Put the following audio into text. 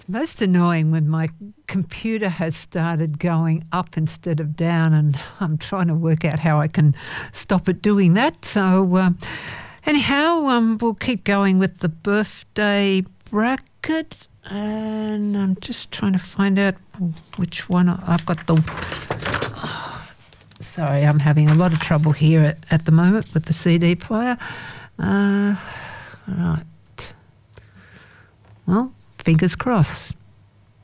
Most annoying when my computer has started going up instead of down, and I'm trying to work out how I can stop it doing that. So anyhow, we'll keep going with the birthday bracket, and I'm just trying to find out which one I've got. Sorry, I'm having a lot of trouble here at the moment with the CD player. Right. Well, fingers crossed.